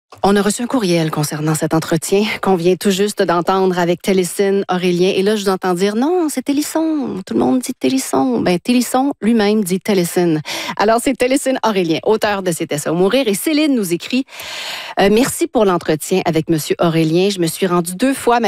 On a reçu un courriel concernant cet entretien qu'on vient tout juste d'entendre avec Télicine Aurélien. Et là, je vous entends dire, non, c'est Télisson. Tout le monde dit Télisson. Ben, Télisson lui-même dit Télicine. Alors, c'est Télicine Aurélien, auteur de C'était ça ou mourir. Et Céline nous écrit, merci pour l'entretien avec Monsieur Aurélien. Je me suis rendue 2 fois